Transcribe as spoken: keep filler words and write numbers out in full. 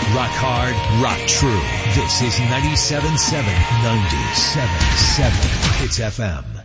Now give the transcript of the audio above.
Rock hard, rock true. This is ninety-seven point seven, ninety-seven point seven Hits F M.